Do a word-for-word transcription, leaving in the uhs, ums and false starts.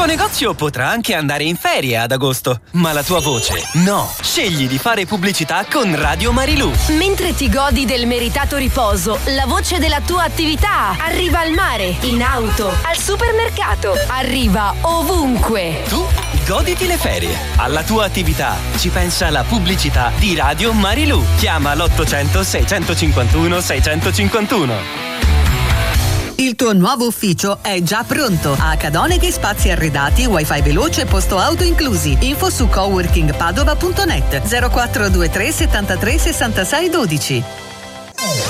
tuo negozio potrà anche andare in ferie ad agosto, ma la tua voce no. Scegli di fare pubblicità con Radio Marilù. Mentre ti godi del meritato riposo, la voce della tua attività arriva al mare, in auto, al supermercato, arriva ovunque. Tu goditi le ferie. Alla tua attività ci pensa la pubblicità di Radio Marilù. Chiama l'ottocento seicentocinquantuno seicentocinquantuno. Il tuo nuovo ufficio è già pronto. A Cadoneghe spazi arredati, wifi veloce e posto auto inclusi. Info su coworking padova punto net zero quattro due tre settantatré sessantasei dodici.